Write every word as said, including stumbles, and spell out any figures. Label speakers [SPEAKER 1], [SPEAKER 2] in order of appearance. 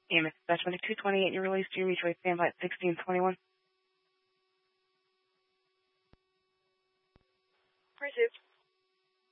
[SPEAKER 1] A M S twenty-two twenty-eight, you're released to your mutual aid standby at sixteen twenty-one.
[SPEAKER 2] Received.